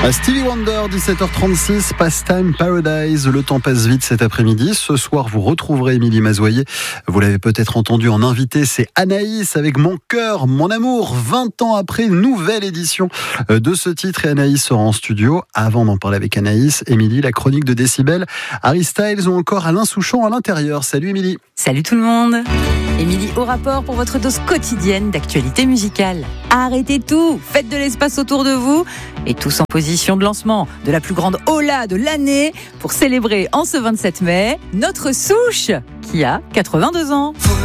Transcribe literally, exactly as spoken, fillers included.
À Stevie Wonder, dix-sept heures trente-six, Pastime Paradise. Le temps passe vite cet après-midi. Ce soir, vous retrouverez Émilie Mazoyer. Vous l'avez peut-être entendu en invité, c'est Anaïs avec Mon cœur, mon amour. vingt ans après, nouvelle édition de ce titre et Anaïs sera en studio. Avant d'en parler avec Anaïs, Émilie, la chronique de Décibel, Harry Styles ou encore Alain Souchon à l'intérieur. Salut Émilie. Salut tout le monde. Émilie au rapport pour votre dose quotidienne d'actualité musicale. Arrêtez tout, faites de l'espace autour de vous et tous en position de lancement de la plus grande hola de l'année pour célébrer en ce vingt-sept mai notre Souche qui a quatre-vingt-deux ans.